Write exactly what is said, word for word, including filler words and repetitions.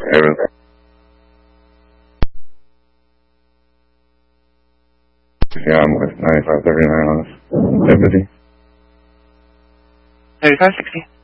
Everything. Yeah, I'm with ninety-five thirty-nine on this. Deputy. ninety-five sixty.